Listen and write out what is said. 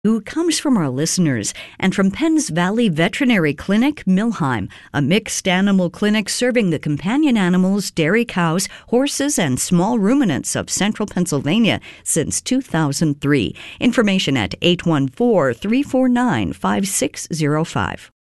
Who comes from our listeners and from Penns Valley Veterinary Clinic, Millheim, a mixed animal clinic serving the companion animals, dairy cows, horses, and small ruminants of central Pennsylvania since 2003. Information at 814-349-5605.